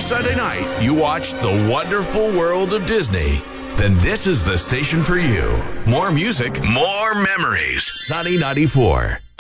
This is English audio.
Sunday night you watch The Wonderful World of Disney, then this is the station for you. More music, more memories. Sunny 94.